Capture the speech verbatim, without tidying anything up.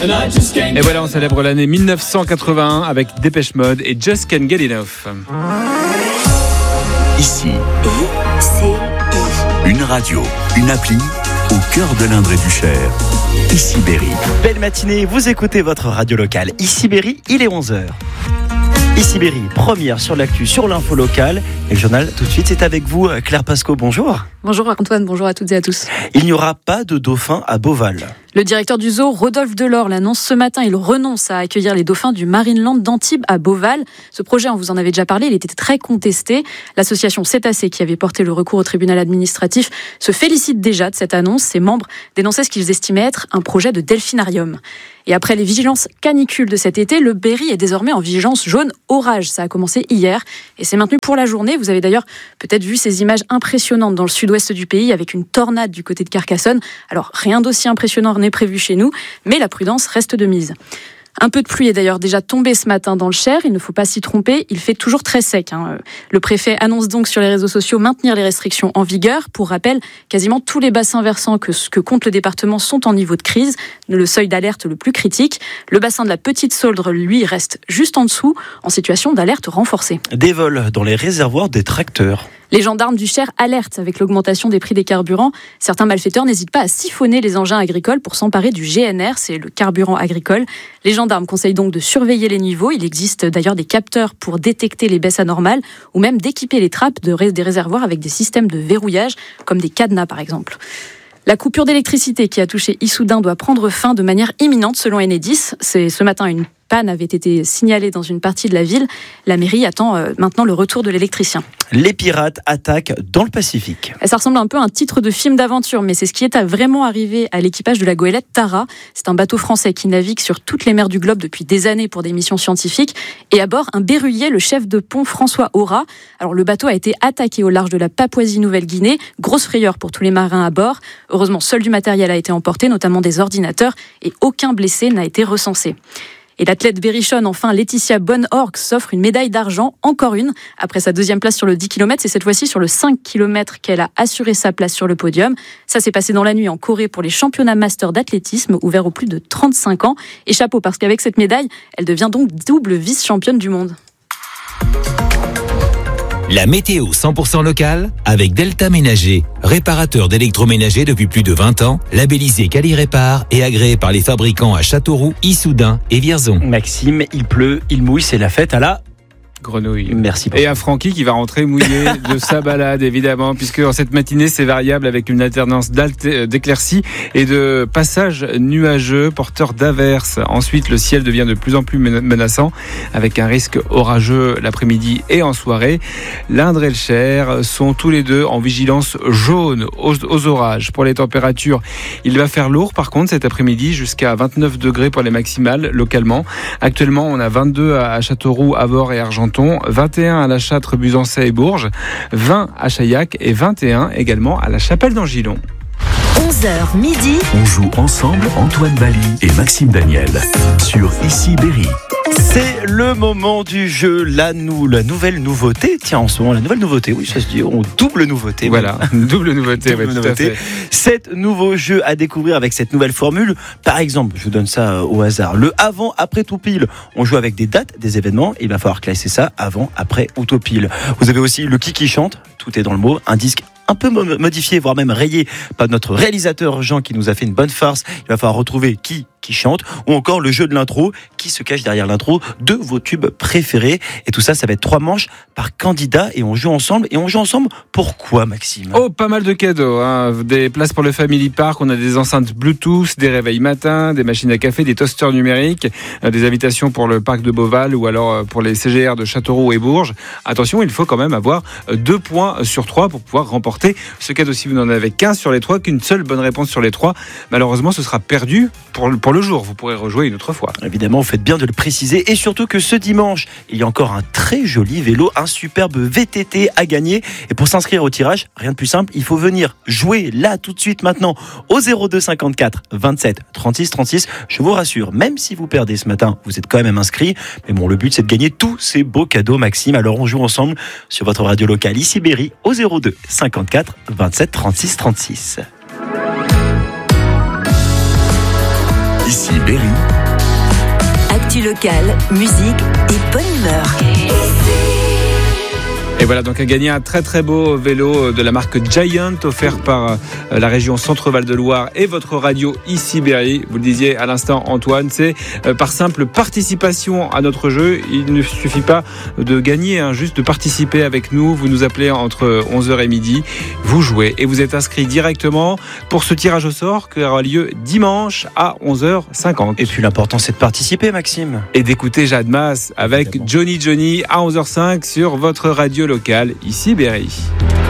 Et voilà, on célèbre l'année dix-neuf cent quatre-vingt-un avec Dépêche Mode et Just Can't Get Enough. Ici, une radio, une appli au cœur de l'Indre et du Cher. Ici Berry. Belle matinée, vous écoutez votre radio locale. Ici Berry, il est onze heures. Ici Berry, première sur l'actu, sur l'info locale. Et le journal, tout de suite, c'est avec vous, Claire Pasco. Bonjour. Bonjour Antoine, bonjour à toutes et à tous. Il n'y aura pas de dauphin à Beauval. Le directeur du zoo, Rodolphe Delors, l'annonce ce matin. Il renonce à accueillir les dauphins du Marineland d'Antibes à Beauval. Ce projet, on vous en avait déjà parlé, il était très contesté. L'association Cétacés, qui avait porté le recours au tribunal administratif, se félicite déjà de cette annonce. Ses membres dénonçaient ce qu'ils estimaient être un projet de delphinarium. Et après les vigilances canicules de cet été, le Berry est désormais en vigilance jaune orage. Ça a commencé hier et c'est maintenu pour la journée. Vous avez d'ailleurs peut-être vu ces images impressionnantes dans le sud-ouest du pays avec une tornade du côté de Carcassonne. Alors rien d'aussi impressionnant n'est prévu chez nous, mais la prudence reste de mise. Un peu de pluie est d'ailleurs déjà tombé ce matin dans le Cher, il ne faut pas s'y tromper, il fait toujours très sec. Hein. Le préfet annonce donc sur les réseaux sociaux maintenir les restrictions en vigueur. Pour rappel, quasiment tous les bassins versants que, que compte le département sont en niveau de crise, le seuil d'alerte le plus critique. Le bassin de la Petite Sauldre, lui, reste juste en dessous, en situation d'alerte renforcée. Des vols dans les réservoirs des tracteurs. Les gendarmes du Cher alertent avec l'augmentation des prix des carburants. Certains malfaiteurs n'hésitent pas à siphonner les engins agricoles pour s'emparer du G N R, c'est le carburant agricole. Les gendarmes conseillent donc de surveiller les niveaux. Il existe d'ailleurs des capteurs pour détecter les baisses anormales ou même d'équiper les trappes de ré- des réservoirs avec des systèmes de verrouillage, comme des cadenas par exemple. La coupure d'électricité qui a touché Issoudun doit prendre fin de manière imminente selon Enedis. C'est ce matin une panne avait été signalée dans une partie de la ville. La mairie attend euh, maintenant le retour de l'électricien. Les pirates attaquent dans le Pacifique. Ça ressemble un peu à un titre de film d'aventure, mais c'est ce qui est vraiment arrivé à l'équipage de la goélette Tara. C'est un bateau français qui navigue sur toutes les mers du globe depuis des années pour des missions scientifiques. Et à bord, un berruyer, le chef de pont François Aura. Alors le bateau a été attaqué au large de la Papouasie-Nouvelle-Guinée. Grosse frayeur pour tous les marins à bord. Heureusement, seul du matériel a été emporté, notamment des ordinateurs, et aucun blessé n'a été recensé. Et l'athlète berrichonne, enfin Laetitia Bonne-Orgue, s'offre une médaille d'argent, encore une, après sa deuxième place sur le dix kilomètres. C'est cette fois-ci sur le cinq kilomètres qu'elle a assuré sa place sur le podium. Ça s'est passé dans la nuit en Corée pour les championnats master d'athlétisme, ouverts aux plus de trente-cinq ans. Et chapeau, parce qu'avec cette médaille, elle devient donc double vice-championne du monde. La météo cent pour cent locale avec Delta Ménager, réparateur d'électroménager depuis plus de vingt ans, labellisé Quali-Répar et agréé par les fabricants à Châteauroux, Issoudun et Vierzon. Maxime, il pleut, il mouille, c'est la fête à la... Grenouille. Merci beaucoup. Et à Francky qui va rentrer mouillé de sa balade, évidemment, puisque en cette matinée, c'est variable avec une alternance d'éclaircies et de passages nuageux, porteurs d'averses. Ensuite, le ciel devient de plus en plus menaçant, avec un risque orageux l'après-midi et en soirée. L'Indre et le Cher sont tous les deux en vigilance jaune aux, aux orages. Pour les températures, il va faire lourd, par contre, cet après-midi, jusqu'à vingt-neuf degrés pour les maximales, localement. Actuellement, on a vingt-deux à Châteauroux, Avord et Argenton. vingt et un à La Châtre, Busancais et Bourges, vingt à Chaillac et vingt et un également à la Chapelle d'Angilon. onze heures midi. On joue ensemble Antoine Bali et Maxime Daniel sur Ici Berry. C'est le moment du jeu, la, nou, la nouvelle nouveauté. Tiens, en ce moment, la nouvelle nouveauté, oui, ça se dit, on double nouveauté. Voilà, double nouveauté, double ouais, nouveauté. Tout à fait. Sept nouveaux jeux à découvrir avec cette nouvelle formule. Par exemple, je vous donne ça au hasard. Le avant, après, tout pile. On joue avec des dates, des événements. Il va falloir classer ça avant, après ou tout pile. Vous avez aussi le qui qui chante. Tout est dans le mot. Un disque un peu modifié, voire même rayé par notre réalisateur Jean qui nous a fait une bonne farce. Il va falloir retrouver qui qui chante, ou encore le jeu de l'intro, qui se cache derrière l'intro de vos tubes préférés. Et tout ça, ça va être trois manches par candidat et on joue ensemble. Et on joue ensemble pourquoi, Maxime ? Oh, pas mal de cadeaux, hein. Des places pour le Family Park, on a des enceintes Bluetooth, des réveils matins, des machines à café, des toasters numériques, des invitations pour le parc de Beauval ou alors pour les C G R de Châteauroux et Bourges. Attention, il faut quand même avoir deux points sur trois pour pouvoir remporter ce cadeau. Si vous n'en avez qu'un sur les trois, qu'une seule bonne réponse sur les trois, malheureusement, ce sera perdu pour, pour le jour. Vous pourrez rejouer une autre fois. Évidemment, vous faites bien de le préciser. Et surtout que ce dimanche, il y a encore un très joli vélo, un superbe V T T à gagner. Et pour s'inscrire au tirage, rien de plus simple, il faut venir jouer là, tout de suite, maintenant, au zéro deux cinquante-quatre vingt-sept trente-six trente-six. Je vous rassure, même si vous perdez ce matin, vous êtes quand même inscrit. Mais bon, le but, c'est de gagner tous ces beaux cadeaux, Maxime. Alors, on joue ensemble sur votre radio locale, ici Berry, au zéro deux cinquante-quatre vingt-sept trente-six trente-six. Ici Berry. Actu locale, musique et bonne humeur. Et voilà donc à gagner un très très beau vélo de la marque Giant offert par la région Centre-Val de Loire et votre radio ici Berry. Vous le disiez à l'instant Antoine, c'est par simple participation à notre jeu. Il ne suffit pas de gagner, hein, juste de participer avec nous. Vous nous appelez entre onze heures et midi, vous jouez et vous êtes inscrit directement pour ce tirage au sort qui aura lieu dimanche à onze heures cinquante. Et puis l'important c'est de participer, Maxime. Et d'écouter Jade Mas avec Johnny Johnny à onze heures cinq sur votre radio locale, ici Berry.